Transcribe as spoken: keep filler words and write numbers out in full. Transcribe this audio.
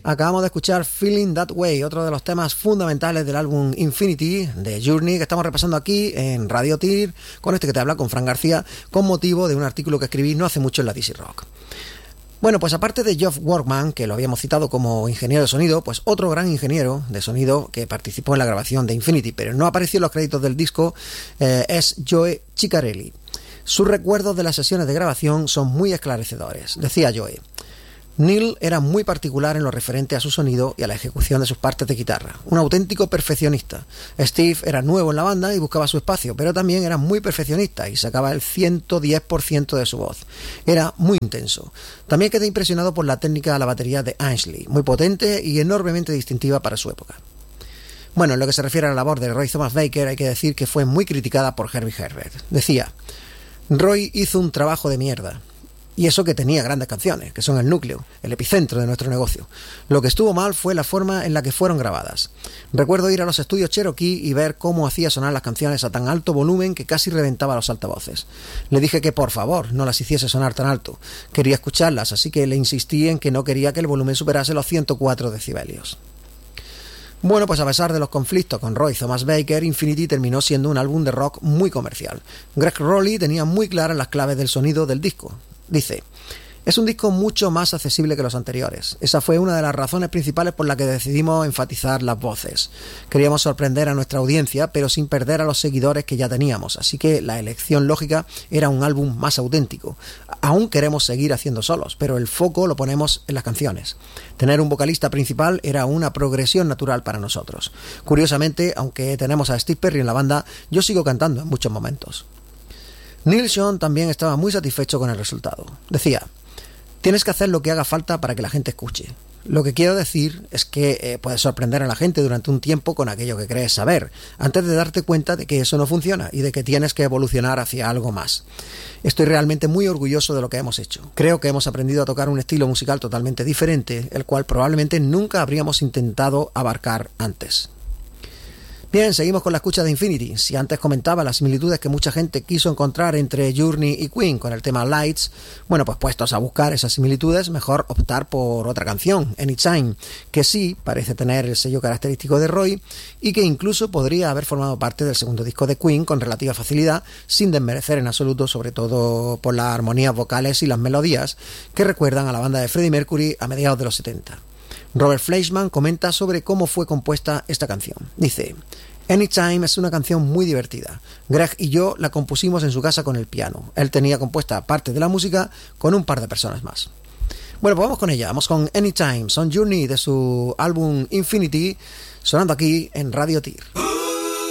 Acabamos de escuchar Feeling That Way, otro de los temas fundamentales del álbum Infinity de Journey, que estamos repasando aquí en Radio Tir, con este que te habla, con Fran García, con motivo de un artículo que escribí no hace mucho en la D C Rock. Bueno, pues aparte de Geoff Workman, que lo habíamos citado como ingeniero de sonido, pues otro gran ingeniero de sonido que participó en la grabación de Infinity, pero no apareció en los créditos del disco, eh, es Joe Ciccarelli. Sus recuerdos de las sesiones de grabación son muy esclarecedores. Decía Joe: Neil era muy particular en lo referente a su sonido y a la ejecución de sus partes de guitarra, un auténtico perfeccionista. Steve era nuevo en la banda y buscaba su espacio, pero también era muy perfeccionista y sacaba el ciento diez por ciento de su voz. Era muy intenso. También quedé impresionado por la técnica de la batería de Ainslie, muy potente y enormemente distintiva para su época. Bueno, en lo que se refiere a la labor de Roy Thomas Baker, hay que decir que fue muy criticada por Herbie Herbert. Decía: Roy hizo un trabajo de mierda. Y eso que tenía grandes canciones, que son el núcleo, el epicentro de nuestro negocio. Lo que estuvo mal fue la forma en la que fueron grabadas. Recuerdo ir a los estudios Cherokee y ver cómo hacía sonar las canciones a tan alto volumen que casi reventaba los altavoces. Le dije que por favor no las hiciese sonar tan alto. Quería escucharlas, así que le insistí en que no quería que el volumen superase los ciento cuatro decibelios. Bueno, pues a pesar de los conflictos con Roy Thomas Baker, Infinity terminó siendo un álbum de rock muy comercial. Greg Rowley tenía muy claras las claves del sonido del disco. Dice: es un disco mucho más accesible que los anteriores. Esa fue una de las razones principales por la que decidimos enfatizar las voces. Queríamos sorprender a nuestra audiencia, pero sin perder a los seguidores que ya teníamos, así que la elección lógica era un álbum más auténtico. Aún queremos seguir haciendo solos, pero el foco lo ponemos en las canciones. Tener un vocalista principal era una progresión natural para nosotros. Curiosamente, aunque tenemos a Steve Perry en la banda, yo sigo cantando en muchos momentos. Neil Schon también estaba muy satisfecho con el resultado. Decía: tienes que hacer lo que haga falta para que la gente escuche. Lo que quiero decir es que eh, puedes sorprender a la gente durante un tiempo con aquello que crees saber, antes de darte cuenta de que eso no funciona y de que tienes que evolucionar hacia algo más. Estoy realmente muy orgulloso de lo que hemos hecho. Creo que hemos aprendido a tocar un estilo musical totalmente diferente, el cual probablemente nunca habríamos intentado abarcar antes. Bien, seguimos con la escucha de Infinity. Si antes comentaba las similitudes que mucha gente quiso encontrar entre Journey y Queen con el tema Lights, bueno, pues puestos a buscar esas similitudes, mejor optar por otra canción, Anytime, que sí parece tener el sello característico de Roy y que incluso podría haber formado parte del segundo disco de Queen con relativa facilidad, sin desmerecer en absoluto, sobre todo por las armonías vocales y las melodías que recuerdan a la banda de Freddie Mercury a mediados de los setenta. Robert Fleischman comenta sobre cómo fue compuesta esta canción. Dice: Anytime es una canción muy divertida. Greg y yo la compusimos en su casa con el piano. Él tenía compuesta parte de la música con un par de personas más. Bueno, pues vamos con ella. Vamos con Anytime, Son Journey de su álbum Infinity, sonando aquí en Radio Tir.